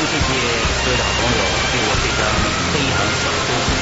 谢谢所有的好朋友对我这张非常小众。